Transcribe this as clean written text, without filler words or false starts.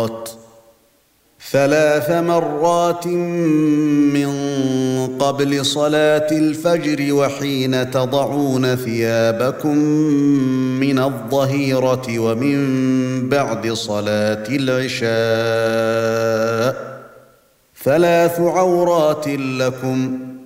3 مرات من قبل صلاة الفجر وحين تضعون ثيابكم من الظهيرة ومن بعد صلاة العشاء 3 عورات لكم